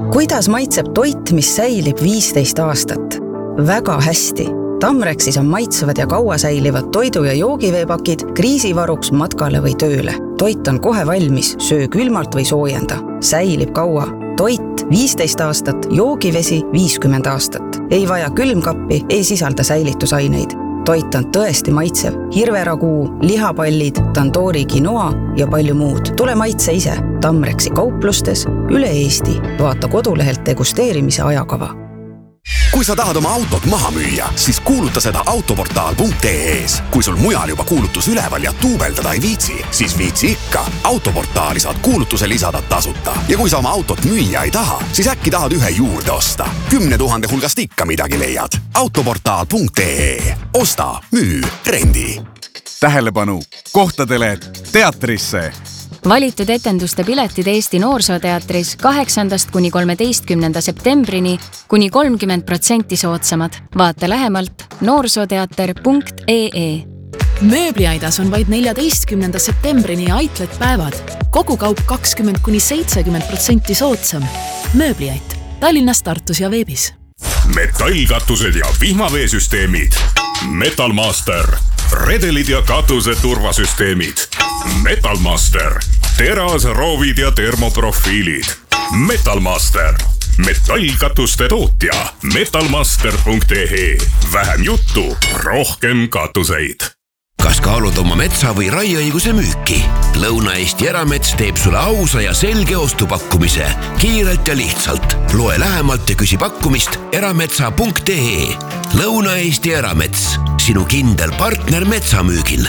Kuidas maitseb toit, mis säilib 15 aastat? Väga hästi. Tamrexis on maitsevad ja kaua säilivad toidu- ja joogiveepakid kriisivaruks matkale või tööle. Toit on kohe valmis, söö külmalt või soojenda. Säilib kaua. Toit 15 aastat, joogivesi 50 aastat. Ei vaja külmkappi, ei sisalda säilitusaineid. Toit on tõesti maitsev. Hirveraguu, lihapallid, tandoori quinoa ja palju muud. Tule maitse ise. Tamrexi kauplustes üle Eesti. Vaata kodulehelt degusteerimise ajakava. Kui sa tahad oma autot maha müüa, siis kuuluta seda autoportaal.ee-s. Kui sul mujal juba kuulutus üleval ja tuubeldada ei viitsi, siis viitsi ikka. Autoportaali saad kuulutuse lisada tasuta. Ja kui sa oma autot müüa ei taha, siis äkki tahad ühe juurde osta. 10 000 hulgast ikka midagi leiad. Autoportaal.ee. Osta, müü, rendi. Tähelepanu! Kohtadele teatrisse! Valitud etenduste piletid Eesti Noorsooteatris 8. kuni 13. septembrini kuni 30% soodsamad. Vaata lähemalt noorsooteater.ee. Mööbliaidas on vaid 14. septembrini Outlet päevad. Kogu kaup 20 kuni 70% soodsam. Mööbliait. Tallinnas, Tartus ja veebis. Metallkatused ja vihmaveesüsteemid. Metalmaster. Redelid ja katuse turvasüsteemid. Metalmaster. Teras, roovid ja termoprofiilid. Metalmaster. Metallkatuste tootja. Metalmaster.ee. Vähem juttu, rohkem katuseid. Kas kaalud oma metsa või raieõiguse müüki? Lõuna-Eesti Eramets teeb sulle ausa ja selge ostupakkumise. Kiirelt ja lihtsalt. Loe lähemalt ja küsi pakkumist erametsa.ee. Lõuna-Eesti Eramets. Sinu kindel partner metsamüügil.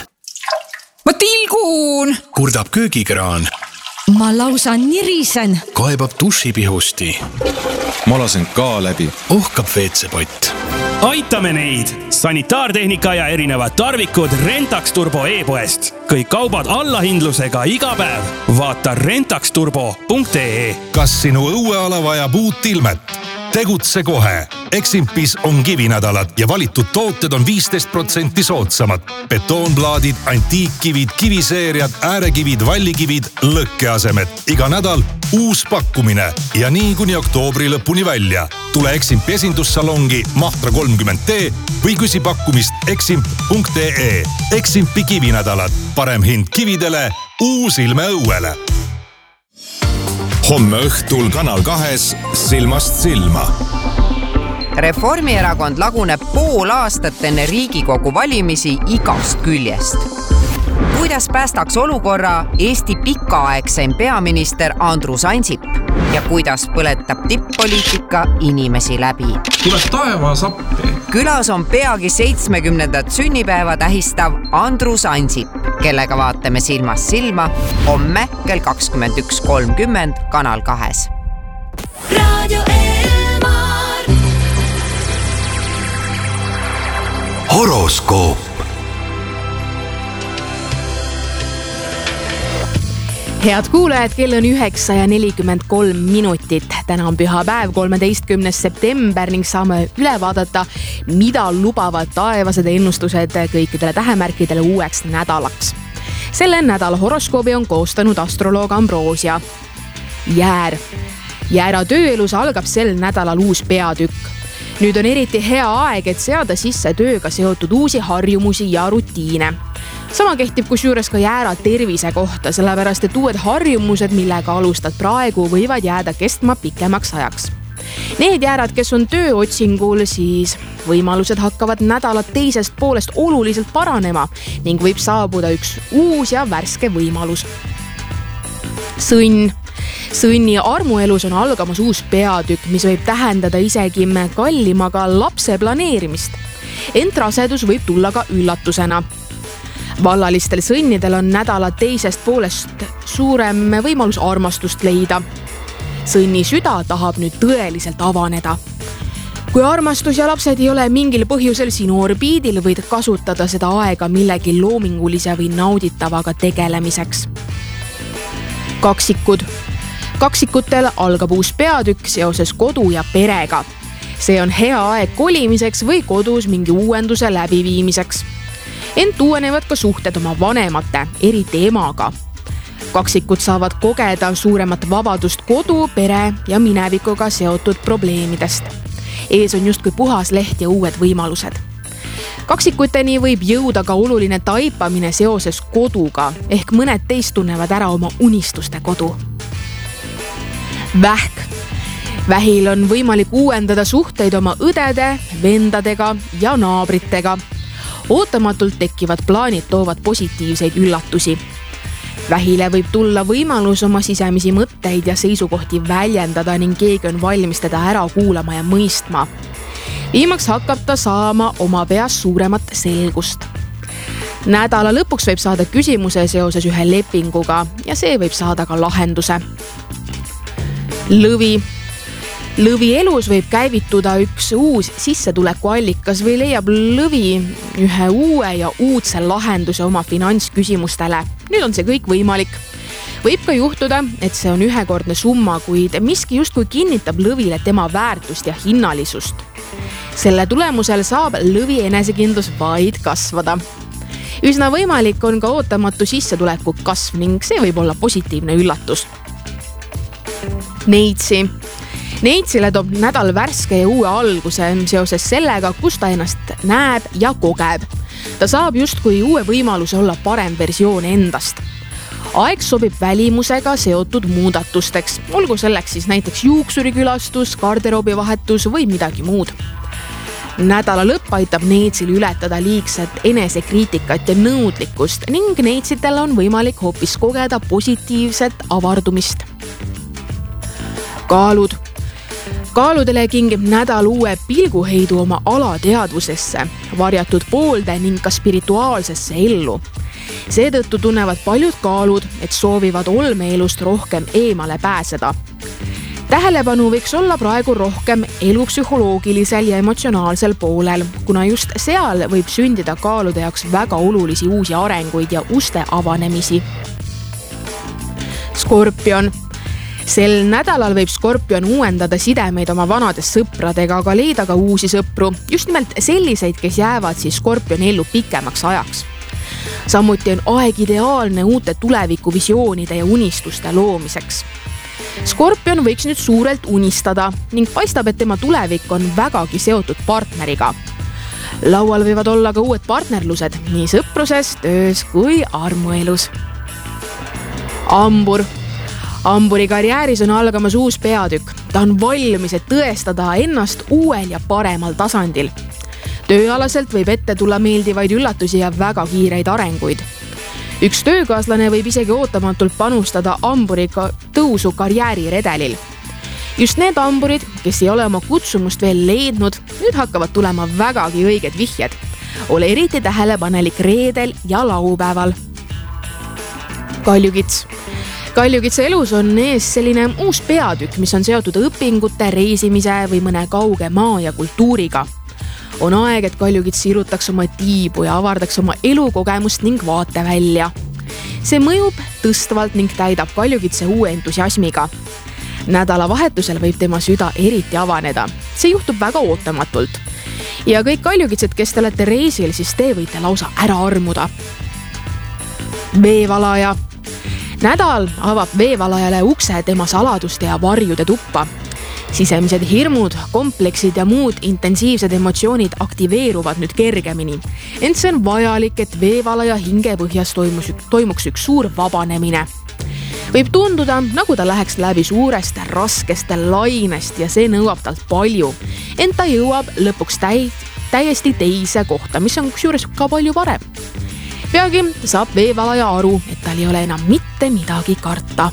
Ma tilgun! Kurdab köögikraan. Ma lausa nirisen. Kaebab dušipihusti. Ma lasen ka läbi. Ohkab WC-pott. Aitame neid! Sanitaartehnika ja erinevad tarvikud Rentax Turbo e-poest. Kõik kaubad allahindlusega iga päev. Vaata rentaxturbo.ee. Kas sinu õueala vajab uut ilmet? Tegutse kohe. Eximpis on kivinädalad ja valitud tooted on 15% soodsamad. Betoonplaadid, antiikkivid, kiviseeriad, äärekivid, vallikivid, lõkkeasemed. Iga nädal uus pakkumine ja nii kuni oktoobri lõpuni välja. Tule Eximpi esindussalongi Mahtra 30T või küsi pakkumist eximp.ee. Eximpi kivinädalad. Parem hind kividele, uus ilme õuele. Homme õhtul Kanal 2 Silmast silma. Reformierakond laguneb pool aastat enne Riigikogu valimisi igast küljest. Kuidas päästaks olukorra Eesti pikaaegseim peaminister Andrus Ansip ja kuidas põletab tipp-poliitika inimesi läbi? Tuleb taevas appi. Külas on peagi 70. sünnipäeva tähistav Andrus Ansip, kellega vaatame Silmast silma homme kell 21.30 Kanal 2. Radio Elmar. Horoskoop. Head kuulajad, kell on 9:43. Täna on pühapäev, 13. september ning saame üle vaadata, mida lubavad taevased ennustused kõikidele tähemärkidele uueks nädalaks. Selle nädala horoskoobi on koostanud astroloog Ambrosia. Jäär. Jäära tööelus algab sel nädalal uus peatükk. Nüüd on eriti hea aeg, et seada sisse tööga seotud uusi harjumusi ja rutiine. Sama kehtib kusjuures ka jäära tervise kohta, sellepärast et uued harjumused, millega alustad praegu, võivad jääda kestma pikemaks ajaks. Need jäärad, kes on tööotsingul, siis võimalused hakkavad nädala teisest poolest oluliselt paranema ning võib saabuda üks uus ja värske võimalus. Sõnn. Sõnni armuelus on algamas uus peatükk, mis võib tähendada isegi kallimaga lapse planeerimist. Ent rasedus võib tulla ka üllatusena. Vallalistel sõnnidel on nädala teisest poolest suurem võimalus armastust leida. Sõnni süda tahab nüüd tõeliselt avaneda. Kui armastus ja lapsed ei ole mingil põhjusel sinu orbiidil, võid kasutada seda aega millegi loomingulise või nauditavaga tegelemiseks. Kaksikud. Kaksikutel algab uus peatükk seoses kodu ja perega. See on hea aeg kolimiseks või kodus mingi uuenduse läbiviimiseks. Ent uuenevad ka suhted oma vanemate, eriti emaga. Kaksikud saavad kogeda suuremat vabadust kodu, pere ja minevikuga seotud probleemidest. Ees on justkui puhas leht ja uued võimalused. Kaksikuteni võib jõuda ka oluline taipamine seoses koduga, ehk mõned teist tunnevad ära oma unistuste kodu. Vähk. Vähil on võimalik uuendada suhteid oma õdede, vendadega ja naabritega. Ootamatult tekkivad plaanid toovad positiivseid üllatusi. Vähile võib tulla võimalus oma sisemisi mõtteid ja seisukohti väljendada ning keegi on valmis teda ära kuulama ja mõistma. Viimaks hakkab ta saama oma peas suuremat selgust. Nädala lõpuks võib saada küsimuse seoses ühe lepinguga ja see võib saada ka lahenduse. Lõvi. Lõvi elus võib käivituda üks uus sissetulekuallikas või leiab lõvi ühe uue ja uudse lahenduse oma finantsküsimustele. Nüüd on see kõik võimalik. Võib ka juhtuda, et see on ühekordne summa, kuid miski justkui kinnitab lõvile tema väärtust ja hinnalisust. Selle tulemusel saab lõvi enesekindlus vaid kasvada. Üsna võimalik on ka ootamatu sissetuleku kasv ning see võib olla positiivne üllatus. Neitsi. Neitsile toob nädal värske ja uue alguse seoses sellega, kus ta ennast näeb ja kogeb. Ta saab justkui uue võimaluse olla parem versioon endast. Aeg sobib välimusega seotud muudatusteks, olgu selleks siis näiteks juuksurikülastus, garderoobi vahetus või midagi muud. Nädala lõpp aitab neitsil ületada liigset enesekriitikat ja nõudlikkust ning neitsitel on võimalik hoopis kogeda positiivset avardumist. Kaalud. Kaaludele kingib nädal uue pilguheidu oma alateadvusesse, varjatud poolde ning ka spirituaalsesse ellu. Seetõttu tunnevad paljud kaalud, et soovivad olmeelust rohkem eemale pääseda. Tähelepanu võiks olla praegu rohkem elupsühholoogilisel ja emotsionaalsel poolel, kuna just seal võib sündida kaalude jaoks väga olulisi uusi arenguid ja uste avanemisi. Skorpion. Sel nädalal võib Skorpion uuendada sidemeid oma vanades sõpradega, aga leida ka uusi sõpru, just nimelt selliseid, kes jäävad siis Skorpioni ellu pikemaks ajaks. Samuti on aeg ideaalne uute tulevikuvisioonide ja unistuste loomiseks. Skorpion võiks nüüd suurelt unistada ning paistab, et tema tulevik on vägagi seotud partneriga. Laual võivad olla ka uued partnerlused nii sõpruses, töös kui armuelus. Hambur. Hamburi karjääris on algamas uus peatükk. Ta on valmis, et tõestada ennast uuel ja paremal tasandil. Tööalaselt võib ette tulla meeldivaid üllatusi ja väga kiireid arenguid. Üks töökaaslane võib isegi ootamatult panustada hamburi tõusu karjääriredelil. Just need hamburid, kes ei ole oma kutsumust veel leidnud, nüüd hakkavad tulema vägagi õiged vihjed. Ole eriti tähelepanelik reedel ja laupäeval. Kaljukits. Kaljukitsa elus on ees selline uus peatükk, mis on seotud õpingute, reisimise või mõne kauge maa ja kultuuriga. On aeg, et Kaljukits sirutaks oma tiibu ja avardaks oma elukogemust ning vaate välja. See mõjub tõstvalt ning täidab Kaljukitse uue entusiasmiga. Nädalavahetusel võib tema süda eriti avaneda. See juhtub väga ootamatult. Ja kõik Kaljukitsed, kes te olete reisil, siis te võite lausa ära armuda. Veevalaja. Nädal avab veevalajale ukse tema saladuste ja varjude tuppa. Sisemised hirmud, kompleksid ja muud intensiivsed emotsioonid aktiveeruvad nüüd kergemini. Ent see on vajalik, et veevalaja hingepõhjas toimuks üks suur vabanemine. Võib tunduda, nagu ta läheks läbi suurest raskest lainest ja see nõuab talt palju. Ent ta jõuab lõpuks täiesti teise kohta, mis on kusjuures ka palju parem. Peagi saab veevalaja aru, et tal ei ole enam mitte midagi karta.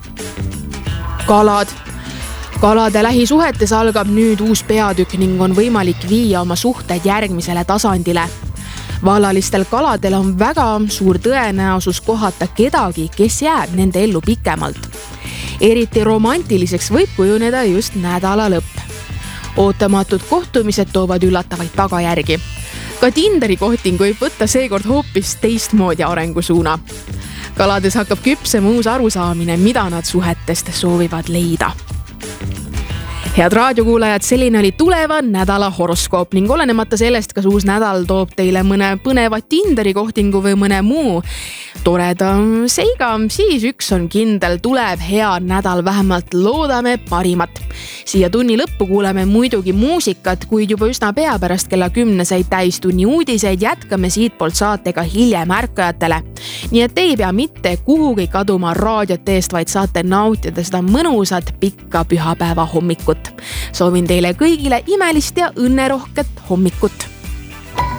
Kalad. Kalade lähisuhetes algab nüüd uus peatükk ning on võimalik viia oma suhted järgmisele tasandile. Vallalistel kaladel on väga suur tõenäosus kohata kedagi, kes jääb nende ellu pikemalt. Eriti romantiliseks võib kujuneda just nädala lõpp. Ootamatud kohtumised toovad üllatavaid tagajärgi. Ka Tinderi kohting võib võtta seekord hoopis teistmoodi arengusuuna. Kalades hakkab küpsema uus arusaamine, mida nad suhetest soovivad leida. Head raadiokuulajad, selline oli tuleva nädala horoskoop ning olenemata sellest, kas uus nädal toob teile mõne põneva Tinderi kohtingu või mõne muu toreda seiga, siis üks on kindel, tuleb hea nädal, vähemalt loodame parimat. Siia tunni lõppu kuuleme muidugi muusikat, kuid juba üsna pea pärast kella 10 said täistunni uudiseid, jätkame siitpoolt saatega hiljem ärkajatele. Nii et ei pea mitte kuhugi kaduma raadiot eest, vaid saate nautida seda mõnusat pikka pühapäeva hommikut. Soovin teile kõigile imelist ja õnnerohket hommikut.